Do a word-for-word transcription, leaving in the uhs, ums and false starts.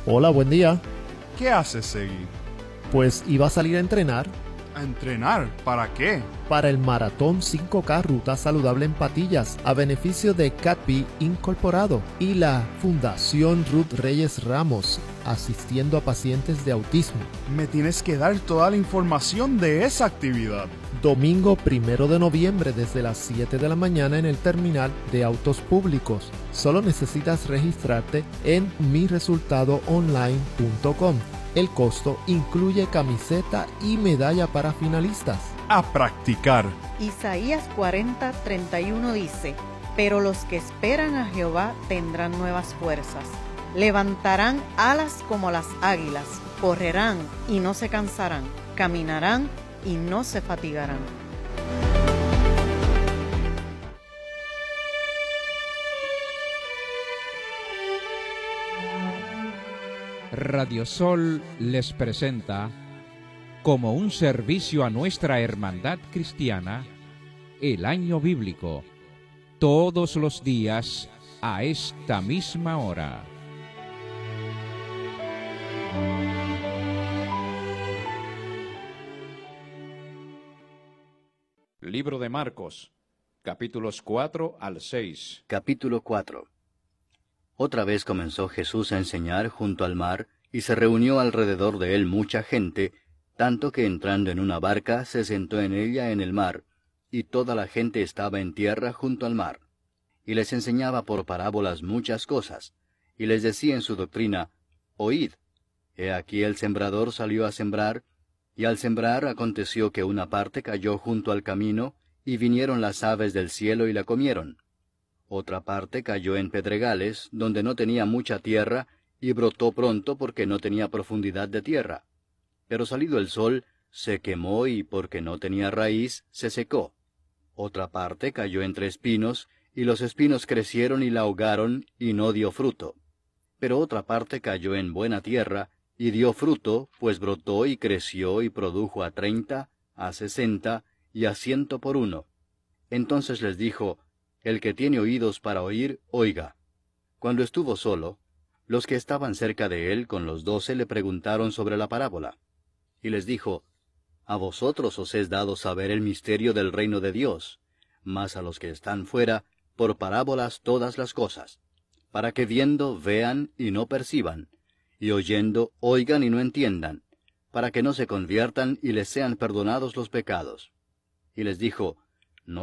Hola, buen día. ¿Qué haces, Segui? Pues iba a salir a entrenar. ¿A entrenar? ¿Para qué? Para el Maratón cinco K Ruta Saludable en Patillas, a beneficio de Catpi Incorporado y la Fundación Ruth Reyes Ramos, asistiendo a pacientes de autismo. Me tienes que dar toda la información de esa actividad. Domingo primero de noviembre desde las siete de la mañana en el terminal de autos públicos. Solo necesitas registrarte en mi resultado online punto com. El costo incluye camiseta y medalla para finalistas. A practicar. Isaías cuarenta, treinta y uno dice: Pero los que esperan a Jehová tendrán nuevas fuerzas. Levantarán alas como las águilas, correrán y no se cansarán, caminarán y no se fatigarán. Radio Sol les presenta, como un servicio a nuestra hermandad cristiana, el año bíblico, todos los días a esta misma hora. Libro de Marcos, capítulos cuatro al seis. Capítulo cuatro. Otra vez comenzó Jesús a enseñar junto al mar, y se reunió alrededor de él mucha gente, tanto que entrando en una barca se sentó en ella en el mar, y toda la gente estaba en tierra junto al mar. Y les enseñaba por parábolas muchas cosas, y les decía en su doctrina: Oíd, he aquí el sembrador salió a sembrar, y al sembrar aconteció que una parte cayó junto al camino, y vinieron las aves del cielo y la comieron. Otra parte cayó en pedregales, donde no tenía mucha tierra, y brotó pronto porque no tenía profundidad de tierra. Pero salido el sol, se quemó y porque no tenía raíz, se secó. Otra parte cayó entre espinos, y los espinos crecieron y la ahogaron, y no dio fruto. Pero otra parte cayó en buena tierra, y dio fruto, pues brotó y creció y produjo a treinta, a sesenta, y a ciento por uno. Entonces les dijo: El que tiene oídos para oír, oiga. Cuando estuvo solo, los que estaban cerca de él con los doce le preguntaron sobre la parábola. Y les dijo: A vosotros os es dado saber el misterio del reino de Dios, mas a los que están fuera, por parábolas todas las cosas, para que viendo vean y no perciban, y oyendo oigan y no entiendan, para que no se conviertan y les sean perdonados los pecados. Y les dijo: